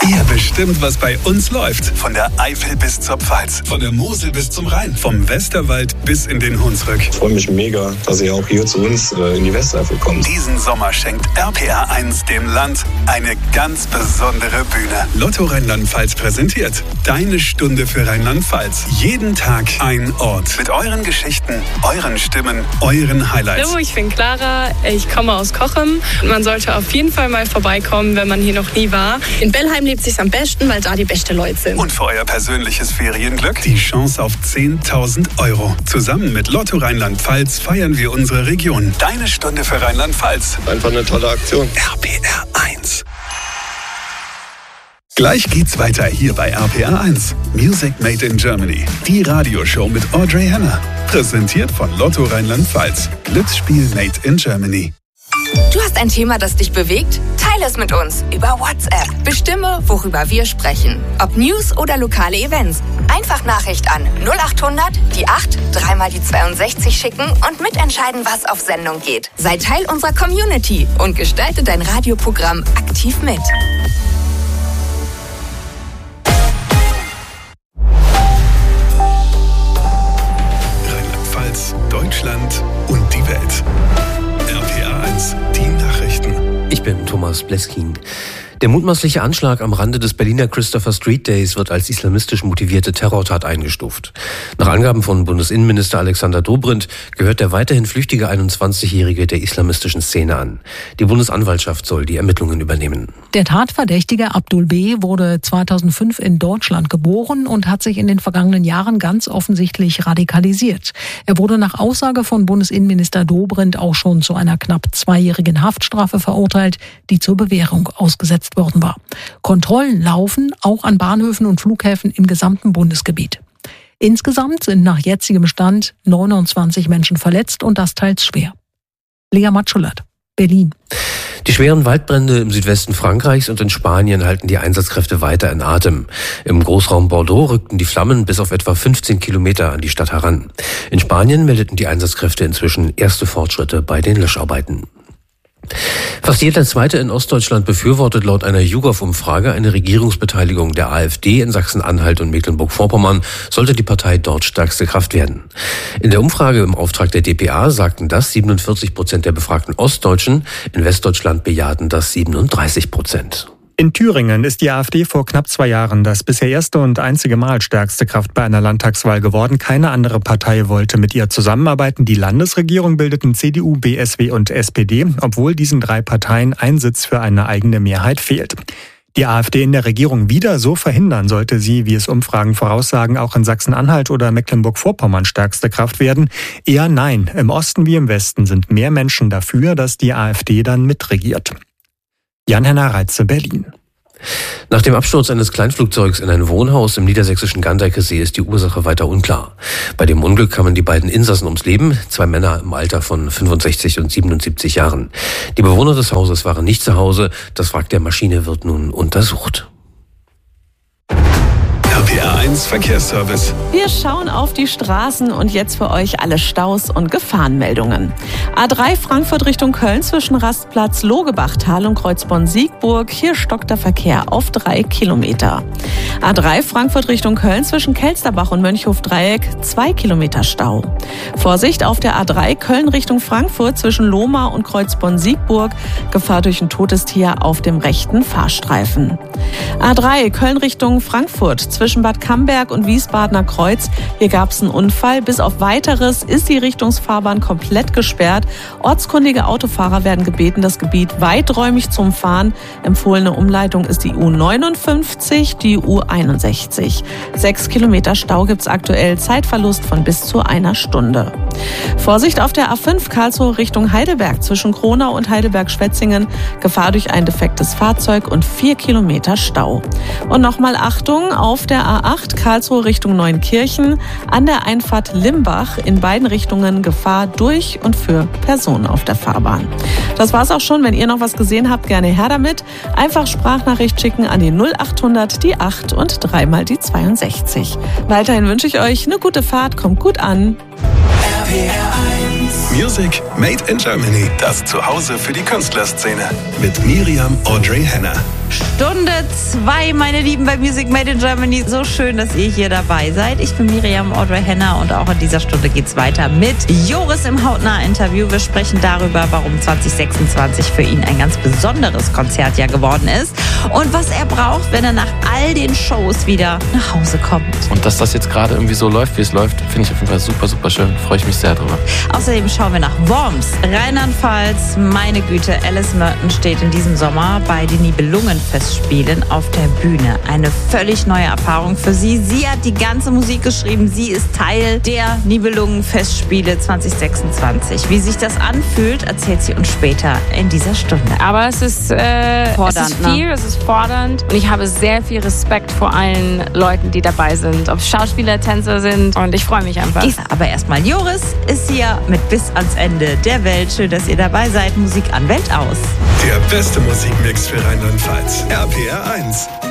Ihr bestimmt, was bei uns läuft. Von der Eifel bis zur Pfalz, von der Mosel bis zum Rhein, vom Westerwald bis in den Hunsrück. Ich freue mich mega, dass ihr auch hier zu uns in die Westeifel kommt. Diesen Sommer schenkt RPR1 dem Land eine ganz besondere Bühne. Lotto Rheinland-Pfalz präsentiert Deine Stunde für Rheinland-Pfalz. Jeden Tag ein Ort. Mit euren Geschichten, euren Stimmen, euren Highlights. Hallo, ich bin Clara, ich komme aus Cochem. Man sollte auf jeden Fall mal vorbeikommen, wenn man hier noch nie war. In Bellheim lebt sich's am besten, weil da die beste Leute sind. Und für euer persönliches Ferienglück die Chance auf 10.000 €. Zusammen mit Lotto Rheinland-Pfalz feiern wir unsere Region. Deine Stunde für Rheinland-Pfalz. Einfach eine tolle Aktion. RPR1. Gleich geht's weiter hier bei RPR1. Music Made in Germany. Die Radioshow mit Audrey Henner. Präsentiert von Lotto Rheinland-Pfalz. Glücksspiel Made in Germany. Du hast ein Thema, das dich bewegt? Teile es mit uns über WhatsApp. Bestimme, worüber wir sprechen. Ob News oder lokale Events. Einfach Nachricht an 0800 die 8 3 die 62 schicken und mitentscheiden, was auf Sendung geht. Sei Teil unserer Community und gestalte dein Radioprogramm aktiv mit. Rheinland-Pfalz, Deutschland und die Welt. RPR1, die Nachrichten. Ich bin Thomas Bleskin. Der mutmaßliche Anschlag am Rande des Berliner Christopher Street Days wird als islamistisch motivierte Terrortat eingestuft. Nach Angaben von Bundesinnenminister Alexander Dobrindt gehört der weiterhin flüchtige 21-Jährige der islamistischen Szene an. Die Bundesanwaltschaft soll die Ermittlungen übernehmen. Der Tatverdächtige Abdul B. wurde 2005 in Deutschland geboren und hat sich in den vergangenen Jahren ganz offensichtlich radikalisiert. Er wurde nach Aussage von Bundesinnenminister Dobrindt auch schon zu einer knapp 2-jährigen Haftstrafe verurteilt, die zur Bewährung ausgesetzt worden war. Kontrollen laufen auch an Bahnhöfen und Flughäfen im gesamten Bundesgebiet. Insgesamt sind nach jetzigem Stand 29 Menschen verletzt und das teils schwer. Lea Matschulat, Berlin. Die schweren Waldbrände im Südwesten Frankreichs und in Spanien halten die Einsatzkräfte weiter in Atem. Im Großraum Bordeaux rückten die Flammen bis auf etwa 15 Kilometer an die Stadt heran. In Spanien meldeten die Einsatzkräfte inzwischen erste Fortschritte bei den Löscharbeiten. Fast jeder Zweite in Ostdeutschland befürwortet laut einer YouGov-Umfrage eine Regierungsbeteiligung der AfD in Sachsen-Anhalt und Mecklenburg-Vorpommern, sollte die Partei dort stärkste Kraft werden. In der Umfrage im Auftrag der dpa sagten das 47% der befragten Ostdeutschen, in Westdeutschland bejahten das 37%. In Thüringen ist die AfD vor knapp 2 Jahren das bisher erste und einzige Mal stärkste Kraft bei einer Landtagswahl geworden. Keine andere Partei wollte mit ihr zusammenarbeiten. Die Landesregierung bildeten CDU, BSW und SPD, obwohl diesen 3 Parteien ein Sitz für eine eigene Mehrheit fehlt. Die AfD in der Regierung wieder so verhindern, sollte sie, wie es Umfragen voraussagen, auch in Sachsen-Anhalt oder Mecklenburg-Vorpommern stärkste Kraft werden? Eher nein. Im Osten wie im Westen sind mehr Menschen dafür, dass die AfD dann mitregiert. Jan-Henner Reitze, Berlin. Nach dem Absturz eines Kleinflugzeugs in ein Wohnhaus im niedersächsischen Gandeckesee ist die Ursache weiter unklar. Bei dem Unglück kamen die beiden Insassen ums Leben, 2 Männer im Alter von 65 und 77 Jahren. Die Bewohner des Hauses waren nicht zu Hause. Das Wrack der Maschine wird nun untersucht. RPR1 Verkehrsservice. Wir schauen auf die Straßen und jetzt für euch alle Staus und Gefahrenmeldungen. A3 Frankfurt Richtung Köln zwischen Rastplatz Logebachtal und Kreuzborn-Siegburg. Hier stockt der Verkehr auf 3 Kilometer. A3 Frankfurt Richtung Köln zwischen Kelsterbach und Mönchhof-Dreieck 2 Kilometer Stau. Vorsicht auf der A3 Köln Richtung Frankfurt zwischen Lohmar und Kreuzborn-Siegburg. Gefahr durch ein totes Tier auf dem rechten Fahrstreifen. A3 Köln Richtung Frankfurt zwischen Bad Camberg und Wiesbadener Kreuz. Hier gab es einen Unfall. Bis auf Weiteres ist die Richtungsfahrbahn komplett gesperrt. Ortskundige Autofahrer werden gebeten, das Gebiet weiträumig zu umfahren. Empfohlene Umleitung ist die U59, die U61. 6 Kilometer Stau gibt es aktuell, Zeitverlust von bis zu 1 Stunde. Vorsicht auf der A5 Karlsruhe Richtung Heidelberg zwischen Kronau und Heidelberg-Schwetzingen. Gefahr durch ein defektes Fahrzeug und 4 Kilometer Stau. Und nochmal Achtung auf der A8 Karlsruhe Richtung Neunkirchen an der Einfahrt Limbach in beiden Richtungen Gefahr durch und für Personen auf der Fahrbahn. Das war's auch schon. Wenn ihr noch was gesehen habt, gerne her damit. Einfach Sprachnachricht schicken an die 0800 die 8 und 3 mal die 62. Weiterhin wünsche ich euch eine gute Fahrt, kommt gut an. RPR1 Music Made in Germany. Das Zuhause für die Künstlerszene. Mit Miriam Audrey Henner. Stunde 2, meine Lieben, bei Music Made in Germany. So schön, dass ihr hier dabei seid. Ich bin Miriam Audrey Henner und auch in dieser Stunde geht's weiter mit Joris im Hautnah-Interview. Wir sprechen darüber, warum 2026 für ihn ein ganz besonderes Konzertjahr geworden ist und was er braucht, wenn er nach all den Shows wieder nach Hause kommt. Und dass das jetzt gerade irgendwie so läuft, wie es läuft, finde ich auf jeden Fall super, super schön. Freue ich mich sehr drüber. Außerdem schauen wir nach Worms, Rheinland-Pfalz. Meine Güte, Alice Merton steht in diesem Sommer bei den Nibelungenfestspielen auf der Bühne. Eine völlig neue Erfahrung für sie. Sie hat die ganze Musik geschrieben. Sie ist Teil der Nibelungenfestspiele 2026. Wie sich das anfühlt, erzählt sie uns später in dieser Stunde. Aber es ist viel, es ist fordernd und ich habe sehr viel Respekt vor allen Leuten, die dabei sind, ob Schauspieler, Tänzer sind und ich freue mich einfach. Aber erstmal Joris ist hier mit Bis ans Ende der Welt. Schön, dass ihr dabei seid. Musik an, Welt aus. Der beste Musikmix für Rheinland-Pfalz. RPR 1.